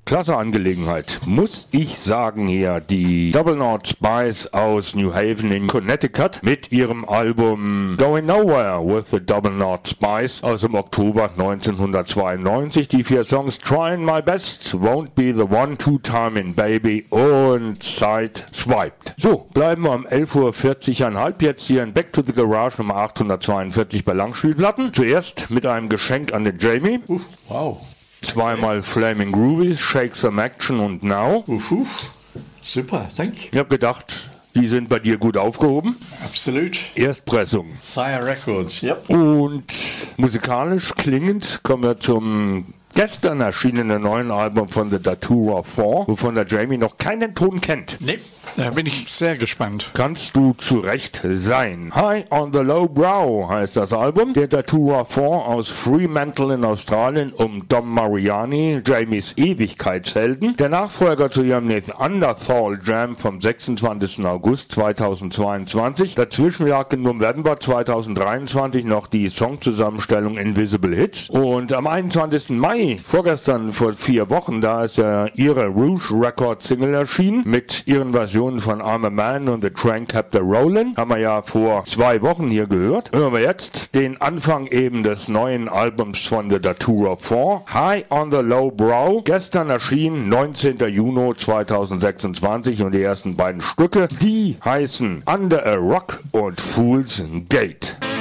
Klasse Angelegenheit, muss ich sagen hier. Die Double Knot Spice aus New Haven in Connecticut mit ihrem Album Going Nowhere with the Double Knot Spice aus dem Oktober 1992. Die 4 Songs Trying My Best, Won't Be the One, Two Time in Baby und Sideswiped. So, bleiben wir um 11.40 Uhr jetzt hier in Back to the Garage Nummer 842 bei Langspielplatten. Zuerst mit einem Geschenk an den Jamie. Wow. Zweimal Flaming Groovies, Shake Some Action und Now. Super, thank you. Ich habe gedacht, die sind bei dir gut aufgehoben. Absolut. Erstpressung. Sire Records, yep. Und musikalisch klingend kommen wir zum gestern erschienenen neuen Album von The Datura 4, wovon der Jamie noch keinen Ton kennt. Nee, da bin ich sehr gespannt. Kannst du zu Recht sein. High on the Low Brow heißt das Album. Der Datura 4 aus Fremantle in Australien um Dom Mariani, Jamies Ewigkeitshelden. Der Nachfolger zu ihrem Neanderthal Jam vom 26. August 2022. Dazwischen lag im November 2023 noch die Songzusammenstellung Invisible Hits. Und am 21. Mai, vorgestern vor 4 Wochen, da ist ja ihre Rouge Record Single erschienen mit ihren Versionen von I'm a Man und The Train Kept a Rollin'. Haben wir ja vor 2 Wochen hier gehört. Hören wir jetzt den Anfang eben des neuen Albums von The Datura 4. High on the Low Brow. Gestern erschienen, 19. Juni 2026 und die ersten beiden Stücke, die heißen Under a Rock und Fool's Gate.